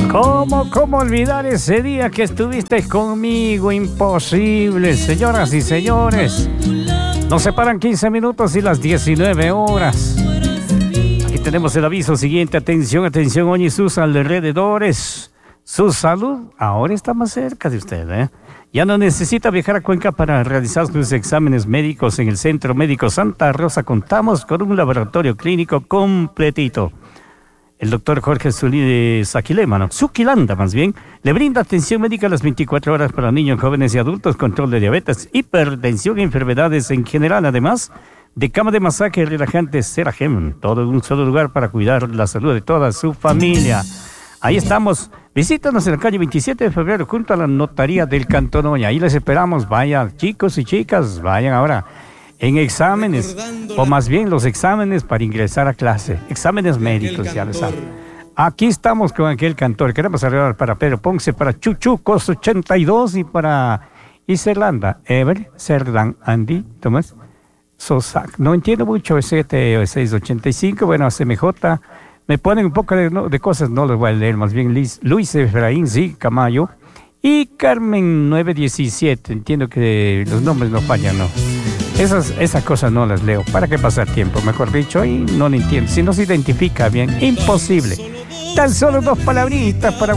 ¿Cómo olvidar ese día que estuviste conmigo? Imposible, señoras y señores. Nos separan 15 minutos y las 19 horas. Aquí tenemos el aviso siguiente. Atención, atención, Oñi y sus alrededores. Su salud ahora está más cerca de usted, ¿eh? Ya no necesita viajar a Cuenca para realizar sus exámenes médicos en el Centro Médico Santa Rosa. Contamos con un laboratorio clínico completito. El doctor Jorge Suquilanda, más bien, le brinda atención médica a las 24 horas para niños, jóvenes y adultos, control de diabetes, hipertensión y enfermedades en general, además de cama de masaje relajante Seragem, todo en un solo lugar para cuidar la salud de toda su familia. Ahí estamos. Visítanos en la calle 27 de febrero junto a la notaría del Cantón Oña. Ahí les esperamos. Vayan, chicos y chicas, vayan ahora en exámenes, o más bien los exámenes para ingresar a clase. Exámenes médicos, ya lo saben. Aquí estamos con aquel cantor. Queremos saludar para Pedro Ponce, para Chuchucos 82 y para Iserlanda, Ever, Serdan, Andy, Tomás, Sosac. No entiendo mucho ese 685. Bueno, CMJ. Me ponen un poco de cosas, no los voy a leer, más bien Luis Efraín, sí, Camayo, y Carmen 917, entiendo que los nombres no fallan, ¿no? Esas cosas no las leo, ¿para qué pasar tiempo? Mejor dicho, y no lo entiendo, si no se identifica bien, imposible. Tan solo dos palabritas para